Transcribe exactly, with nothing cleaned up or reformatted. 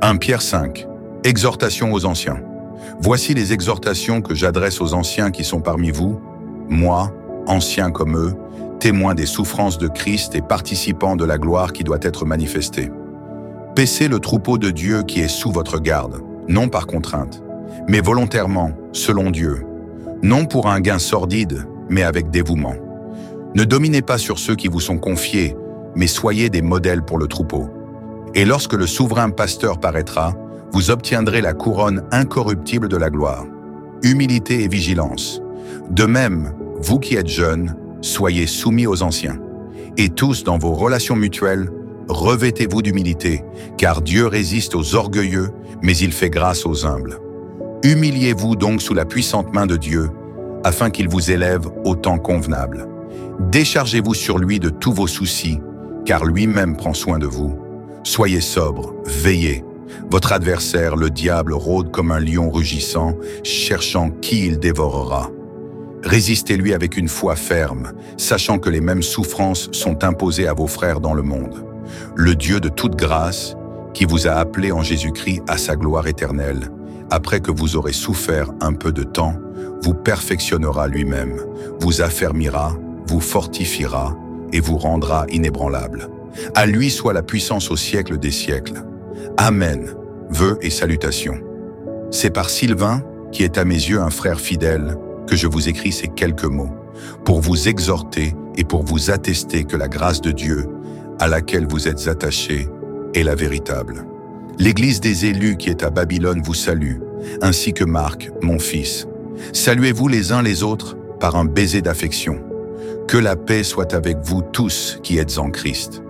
premier Pierre cinq. Exhortation aux anciens. Voici les exhortations que j'adresse aux anciens qui sont parmi vous, moi, ancien comme eux, témoin des souffrances de Christ et participant de la gloire qui doit être manifestée. Paissez le troupeau de Dieu qui est sous votre garde, non par contrainte, mais volontairement, selon Dieu, non pour un gain sordide, mais avec dévouement. Ne dominez pas sur ceux qui vous sont confiés, mais soyez des modèles pour le troupeau. Et lorsque le souverain pasteur paraîtra, vous obtiendrez la couronne incorruptible de la gloire. Humilité et vigilance. De même, vous qui êtes jeunes, soyez soumis aux anciens. Et tous, dans vos relations mutuelles, revêtez-vous d'humilité, car Dieu résiste aux orgueilleux, mais il fait grâce aux humbles. Humiliez-vous donc sous la puissante main de Dieu, afin qu'il vous élève au temps convenable. Déchargez-vous sur lui de tous vos soucis, car lui-même prend soin de vous. Soyez sobres, veillez. Votre adversaire, le diable, rôde comme un lion rugissant, cherchant qui il dévorera. Résistez-lui avec une foi ferme, sachant que les mêmes souffrances sont imposées à vos frères dans le monde. Le Dieu de toute grâce, qui vous a appelé en Jésus-Christ à sa gloire éternelle, après que vous aurez souffert un peu de temps, vous perfectionnera lui-même, vous affermira, vous fortifiera et vous rendra inébranlable. À lui soit la puissance au siècle des siècles. Amen. Vœux et salutations. C'est par Sylvain, qui est à mes yeux un frère fidèle, que je vous écris ces quelques mots, pour vous exhorter et pour vous attester que la grâce de Dieu, à laquelle vous êtes attachés, est la véritable. L'Église des élus qui est à Babylone vous salue, ainsi que Marc, mon fils. Saluez-vous les uns les autres par un baiser d'affection. Que la paix soit avec vous tous qui êtes en Christ.